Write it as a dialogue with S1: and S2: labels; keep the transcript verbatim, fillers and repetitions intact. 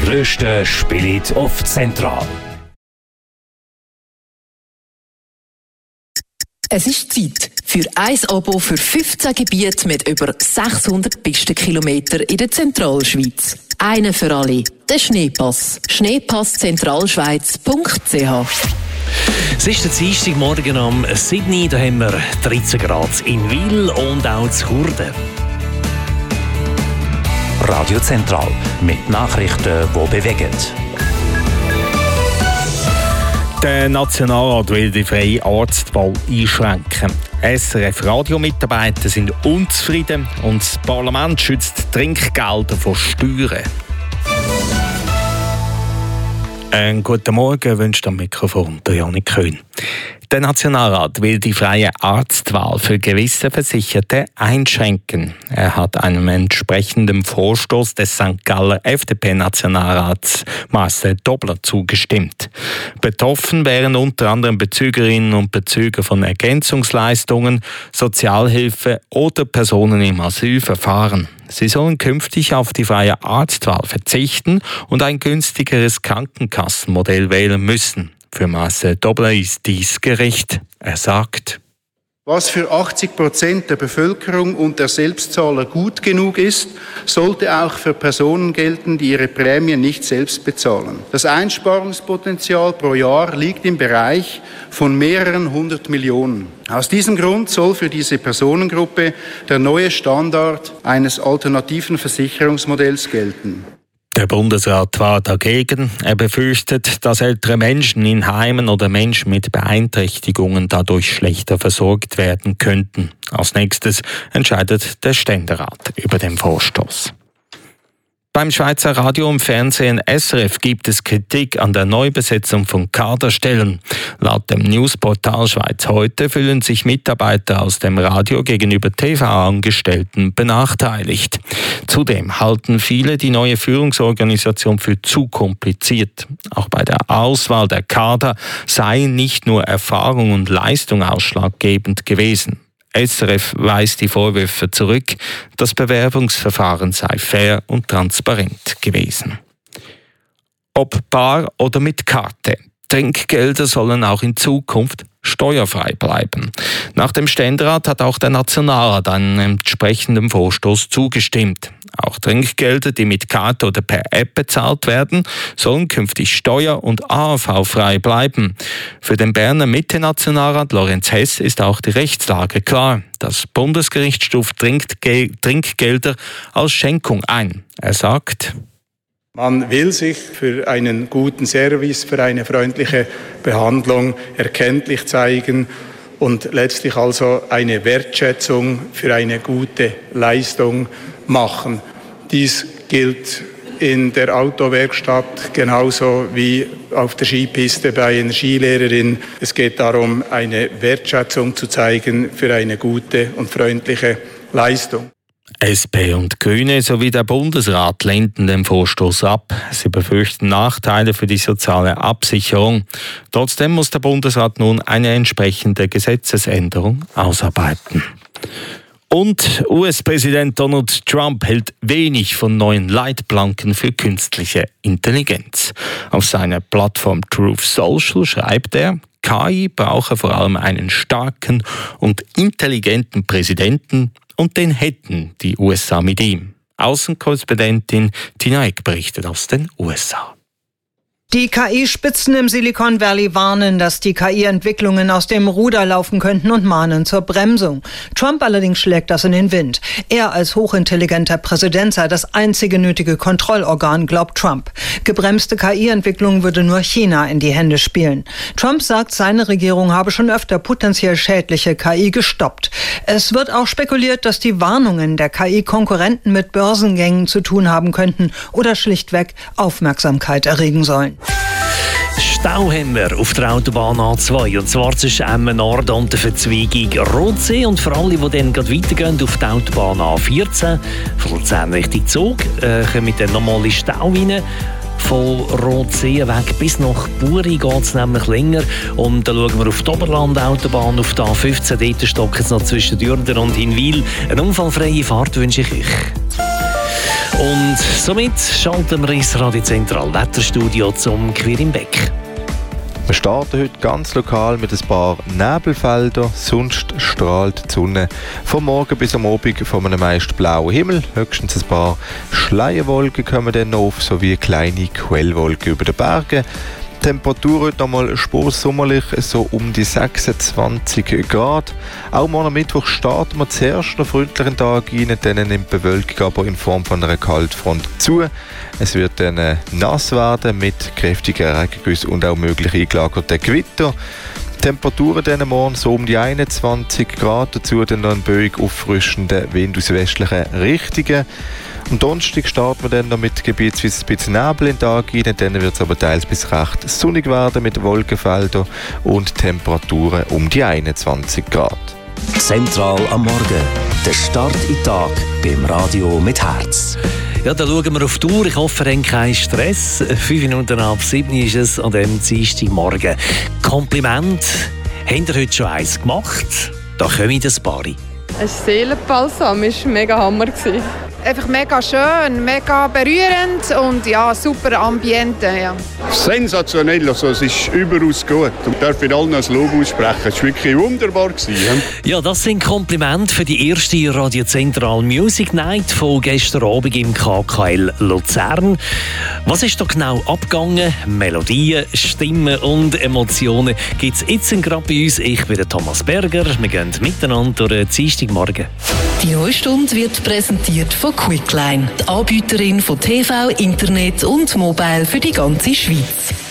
S1: grössten Spiele auf Zentral.
S2: Es ist Zeit für ein Abo für fünfzehn Gebiete mit über sechshundert Pistenkilometern in der Zentralschweiz. Einen für alle. Der Schneepass. schneepass zentralschweiz punkt c h.
S3: Es ist der Dienstagmorgen am Sydney. Da haben wir dreizehn Grad in Wil und auch in Churde.
S1: Radio Zentral mit Nachrichten, die bewegen.
S4: Der Nationalrat will die freie Arztwahl einschränken. S R F-Radiomitarbeiter sind unzufrieden und das Parlament schützt Trinkgelder vor Steuern. Einen guten Morgen wünscht am Mikrofon der Janik Köhn. Der Nationalrat will die freie Arztwahl für gewisse Versicherte einschränken. Er hat einem entsprechenden Vorstoß des Sankt Galler F D P-Nationalrats Marcel Dobler zugestimmt. Betroffen wären unter anderem Bezügerinnen und Bezüger von Ergänzungsleistungen, Sozialhilfe oder Personen im Asylverfahren. Sie sollen künftig auf die freie Arztwahl verzichten und ein günstigeres Krankenkassenmodell wählen müssen. Für Marcel Dobler ist dies gerecht. Er sagt:
S5: Was für achtzig Prozent der Bevölkerung und der Selbstzahler gut genug ist, sollte auch für Personen gelten, die ihre Prämien nicht selbst bezahlen. Das Einsparungspotenzial pro Jahr liegt im Bereich von mehreren hundert Millionen. Aus diesem Grund soll für diese Personengruppe der neue Standard eines alternativen Versicherungsmodells gelten.
S4: Der Bundesrat war dagegen. Er befürchtet, dass ältere Menschen in Heimen oder Menschen mit Beeinträchtigungen dadurch schlechter versorgt werden könnten. Als nächstes entscheidet der Ständerat über den Vorstoß. Beim Schweizer Radio und Fernsehen S R F gibt es Kritik an der Neubesetzung von Kaderstellen. Laut dem Newsportal Schweiz heute fühlen sich Mitarbeiter aus dem Radio gegenüber T V-Angestellten benachteiligt. Zudem halten viele die neue Führungsorganisation für zu kompliziert. Auch bei der Auswahl der Kader seien nicht nur Erfahrung und Leistung ausschlaggebend gewesen. S R F weist die Vorwürfe zurück, das Bewerbungsverfahren sei fair und transparent gewesen. Ob bar oder mit Karte, Trinkgelder sollen auch in Zukunft steuerfrei bleiben. Nach dem Ständerat hat auch der Nationalrat einem entsprechenden Vorstoß zugestimmt. Auch Trinkgelder, die mit Karte oder per App bezahlt werden, sollen künftig steuer- und A H V-frei bleiben. Für den Berner Mitte-Nationalrat Lorenz Hess ist auch die Rechtslage klar. Das Bundesgericht stuft Trinkgel- Trinkgelder als Schenkung ein. Er sagt:
S6: Man will sich für einen guten Service, für eine freundliche Behandlung erkenntlich zeigen und letztlich also eine Wertschätzung für eine gute Leistung machen. Dies gilt in der Autowerkstatt genauso wie auf der Skipiste bei einer Skilehrerin. Es geht darum, eine Wertschätzung zu zeigen für eine gute und freundliche Leistung.
S4: S P und Grüne sowie der Bundesrat lehnten den Vorstoß ab. Sie befürchten Nachteile für die soziale Absicherung. Trotzdem muss der Bundesrat nun eine entsprechende Gesetzesänderung ausarbeiten. Und U S-Präsident Donald Trump hält wenig von neuen Leitplanken für künstliche Intelligenz. Auf seiner Plattform Truth Social schreibt er, K I brauche vor allem einen starken und intelligenten Präsidenten, und den hätten die U S A mit ihm. Außenkorrespondentin Tina Eck berichtet aus den U S A.
S7: Die K I-Spitzen im Silicon Valley warnen, dass die K I-Entwicklungen aus dem Ruder laufen könnten und mahnen zur Bremsung. Trump allerdings schlägt das in den Wind. Er als hochintelligenter Präsident sei das einzige nötige Kontrollorgan, glaubt Trump. Gebremste K I-Entwicklung würde nur China in die Hände spielen. Trump sagt, seine Regierung habe schon öfter potenziell schädliche K I gestoppt. Es wird auch spekuliert, dass die Warnungen der K I-Konkurrenten mit Börsengängen zu tun haben könnten oder schlichtweg Aufmerksamkeit erregen sollen.
S3: Stau haben wir auf der Autobahn A zwei, und zwar zwischen Emmen Nord und der Verzweigung Rotsee. Und für alle, die dann gerade weitergehen auf die Autobahn A vierzehn, von Luzern Richtung Zug, äh, kommen dann nochmal in Stau rein. Von Rotsee weg bis nach Buri geht es nämlich länger. Und dann schauen wir auf die Oberland-Autobahn, auf die A fünfzehn. Dort stockt es noch zwischen Dürder und Hinwil. Eine unfallfreie Fahrt wünsche ich euch. Und somit schalten wir ins Radio Zentral Wetterstudio zum Quirinbeck.
S8: Wir starten heute ganz lokal mit ein paar Nebelfeldern, sonst strahlt die Sonne vom Morgen bis am Abend von einem meist blauen Himmel. Höchstens ein paar Schleierwolken kommen dann noch auf, sowie kleine Quellwolken über den Bergen. Die Temperatur heute nochmal spursommerlich, so um die sechsundzwanzig Grad. Auch morgen am Mittwoch starten wir zuerst noch freundlichen Tag rein, dann nimmt die Bewölkung aber in Form von einer Kaltfront zu. Es wird dann nass werden mit kräftigen Regengüssen und auch möglich eingelagerten Gewitter. Temperaturen dann morgen so um die einundzwanzig Grad, dazu dann noch ein böig auffrischender Wind aus westlichen Richtungen. Am Donnerstag starten wir dann noch mit gebietsweise ein bisschen Nebel in den Tag rein, dann wird es aber teils bis recht sonnig werden mit Wolkenfeldern und Temperaturen um die einundzwanzig Grad.
S9: Zentral am Morgen, der Start in den Tag beim Radio mit Herz.
S3: Ja, dann schauen wir auf die Uhr. Ich hoffe, ihr habt keinen Stress. Fünf Minuten ab sieben ist es an diesem Dienstagmorgen. Kompliment. Habt ihr heute schon eins gemacht? Da kommen das paar.
S10: Ein Seelenbalsam war mega Hammer.
S11: Einfach mega schön, mega berührend und ja, super Ambiente. Ja.
S12: Sensationell, also es ist überaus gut. Ich darf in allen ein Lob aussprechen. Es war wirklich wunderbar.
S3: Ja, das sind Komplimente für die erste Radio Zentral Music Night von gestern Abend im K K L Luzern. Was ist da genau abgegangen? Melodien, Stimmen und Emotionen gibt es jetzt gerade bei uns. Ich bin der Thomas Berger. Wir gehen miteinander durch den Dienstagmorgen.
S2: Die neue Stunde wird präsentiert von Quickline, die Anbieterin von T V, Internet und Mobile für die ganze Schweiz.